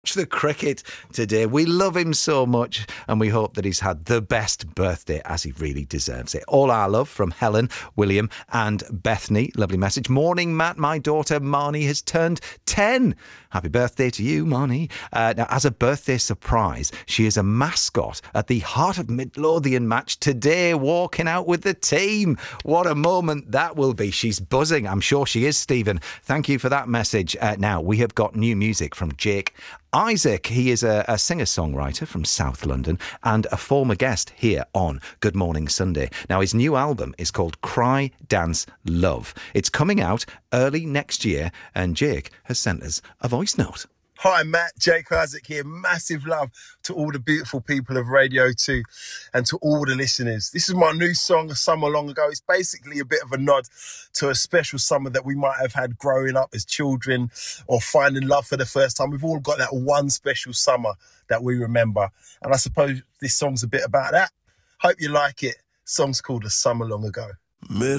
The cricket today. We love him so much and we hope that he's had the best birthday as he really deserves it. All our love from Helen, William and Bethany. Lovely message. Morning, Matt. My daughter Marnie has turned 10. Happy birthday to you, Marnie. Now, as a birthday surprise, she is a mascot at the Heart of Midlothian match today, walking out with the team. What a moment that will be. She's buzzing. I'm sure she is, Stephen. Thank you for that message. Now, we have got new music from Jake Isaac. He is a singer-songwriter from South London and a former guest here on Good Morning Sunday. Now, his new album is called Cry, Dance, Love. It's coming out early next year, and Jake has sent us a voice note. Hi, Matt. Jake Isaac here. Massive love to all the beautiful people of Radio 2 and to all the listeners. This is my new song, A Summer Long Ago. It's basically a bit of a nod to a special summer that we might have had growing up as children or finding love for the first time. We've all got that one special summer that we remember. And I suppose this song's a bit about that. Hope you like it. Song's called A Summer Long Ago. Me